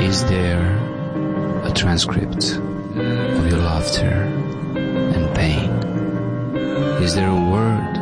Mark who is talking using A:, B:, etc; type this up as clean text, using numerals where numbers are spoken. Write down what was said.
A: Is there a transcript of your laughter and pain? Is there a word